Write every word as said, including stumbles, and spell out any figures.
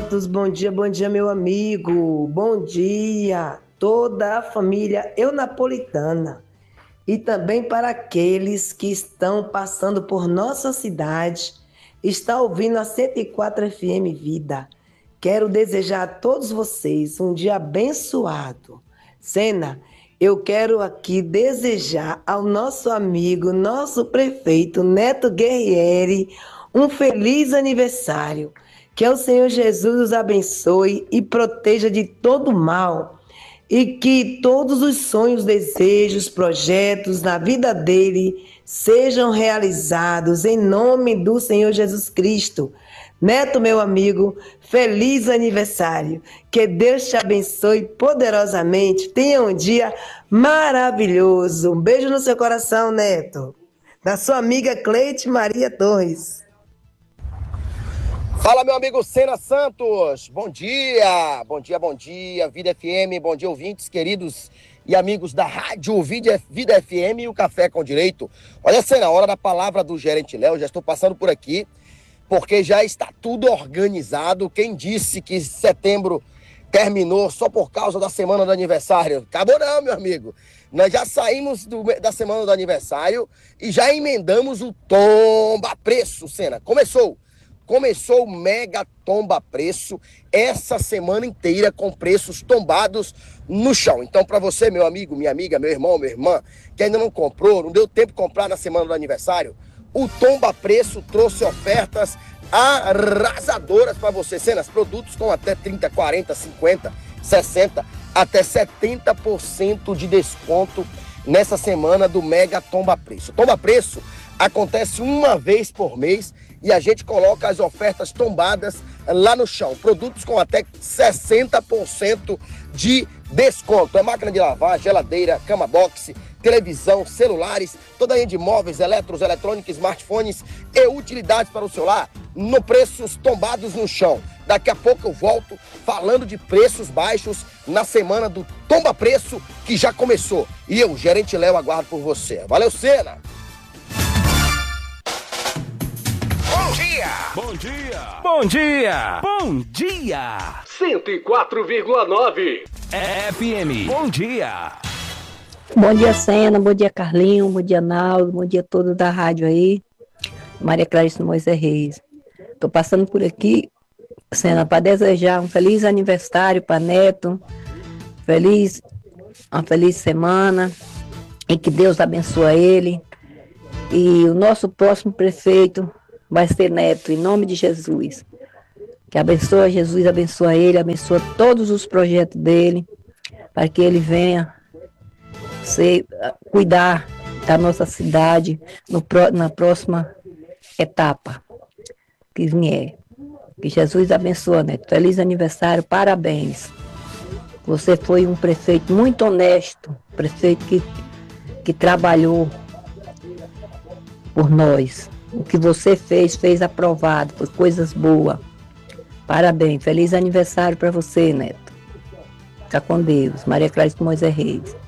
Santos, bom dia, bom dia, meu amigo. Bom dia, toda a família eunapolitana. E também para aqueles que estão passando por nossa cidade, está ouvindo a cento e quatro F M Vida. Quero desejar a todos vocês um dia abençoado. Sena, eu quero aqui desejar ao nosso amigo, nosso prefeito Neto Guerrieri, um feliz aniversário. Que o Senhor Jesus os abençoe e proteja de todo mal. E que todos os sonhos, desejos, projetos na vida dele sejam realizados em nome do Senhor Jesus Cristo. Neto, meu amigo, feliz aniversário. Que Deus te abençoe poderosamente. Tenha um dia maravilhoso. Um beijo no seu coração, Neto. Da sua amiga Cleide Maria Torres. Fala, meu amigo Sena Santos, bom dia, bom dia, bom dia, Vida F M, bom dia, ouvintes queridos e amigos da Rádio Vida, Vida F M e o Café com Direito. Olha, Sena, hora da palavra do gerente Léo, já estou passando por aqui, porque já está tudo organizado. Quem disse que setembro terminou só por causa da semana do aniversário? Acabou não, meu amigo. Nós já saímos do, da semana do aniversário e já emendamos o tomba preço, Sena, começou. Começou o mega tomba preço essa semana inteira com preços tombados no chão. Então, para você, meu amigo, minha amiga, meu irmão, minha irmã, que ainda não comprou, não deu tempo de comprar na semana do aniversário, o tomba preço trouxe ofertas arrasadoras para você. Cenas, produtos com até trinta, quarenta, cinquenta, sessenta, até setenta por cento de desconto nessa semana do mega tomba preço. Tomba preço acontece uma vez por mês e a gente coloca as ofertas tombadas lá no chão. Produtos com até sessenta por cento de desconto. É máquina de lavar, geladeira, cama box, televisão, celulares, toda a linha de móveis, eletros, eletrônicos, smartphones e utilidades para o celular no preços tombados no chão. Daqui a pouco eu volto falando de preços baixos na semana do Tomba Preço que já começou. E eu, gerente Léo, aguardo por você. Valeu, Sena! Bom dia! Bom dia! Bom dia! Bom dia! cento e quatro vírgula nove F M. Bom dia! Bom dia, Sena. Bom dia, Carlinho. Bom dia, Naldo. Bom dia a todos da rádio aí. Maria Clarice Moisés Reis. Tô passando por aqui, Sena, para desejar um feliz aniversário para Neto. Feliz, uma feliz semana. E que Deus abençoe ele. E o nosso próximo prefeito vai ser Neto, em nome de Jesus. Que abençoe Jesus, abençoe ele, abençoe todos os projetos dele, para que ele venha ser, cuidar da nossa cidade no, na próxima etapa que vier. Que Jesus abençoe, Neto. Feliz aniversário, parabéns. Você foi um prefeito muito honesto, prefeito que, que trabalhou por nós. O que você fez, fez aprovado, por coisas boas. Parabéns, feliz aniversário para você, Neto. Fica com Deus. Maria Clarice Moisés Reis.